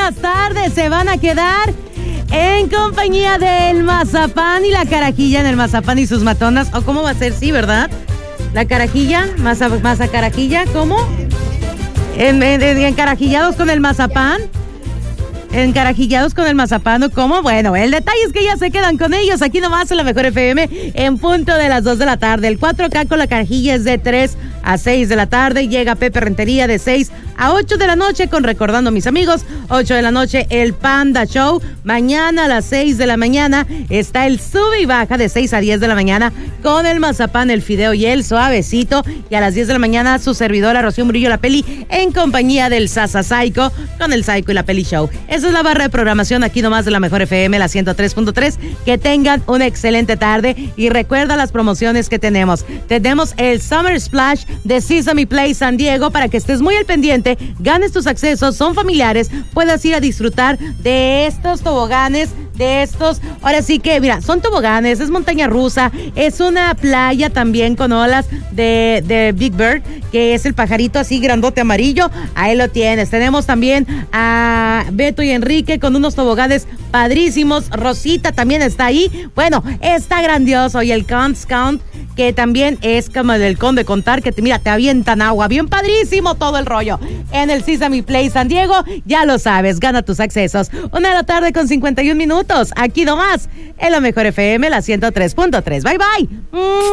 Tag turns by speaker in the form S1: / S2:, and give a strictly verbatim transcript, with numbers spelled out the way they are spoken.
S1: buenas tardes. Se van a quedar en compañía del mazapán y la carajilla en el mazapán y sus matonas. ¿O cómo va a ser? Sí, ¿verdad? La carajilla, masa, masa carajilla, ¿cómo? En, en, en, encarajillados con el mazapán. Encarajillados con el mazapán, ¿cómo? Bueno, el detalle es que ya se quedan con ellos aquí nomás en la Mejor F M en punto de las dos de la tarde. El cuatro K con la carajilla es de tres a seis de la tarde. Llega Pepe Rentería de seis a ocho de la noche con Recordando a mis amigos. ocho de la noche el Panda Show. Mañana a las seis de la mañana está el Sube y Baja de seis a diez de la mañana con el mazapán, el fideo y el suavecito. Y a las diez de la mañana su servidora Rocío Murillo La Peli en compañía del Sasa Psycho con el Psycho y La Peli Show. Esa es la barra de programación aquí nomás de la Mejor F M, la ciento tres punto tres. Que tengan una excelente tarde y recuerda las promociones que tenemos. Tenemos el Summer Splash de Sesame Place San Diego para que estés muy al pendiente, ganes tus accesos, son familiares, puedas ir a disfrutar de estos toboganes, de estos, ahora sí que, mira, son toboganes, es montaña rusa, es una playa también con olas de, de Big Bird, que es el pajarito así grandote amarillo, ahí lo tienes. Tenemos también a Beto y Enrique con unos toboganes padrísimos, Rosita también está ahí, bueno, está grandioso, y el Count Count, que también es como el del Conde Contar, que te, mira, te avientan agua, bien padrísimo todo el rollo. En el Sesame Place San Diego, ya lo sabes, gana tus accesos. Una de la tarde con cincuenta y un minutos, aquí nomás, en la Mejor F M, la ciento tres punto tres. Bye, bye. Mm.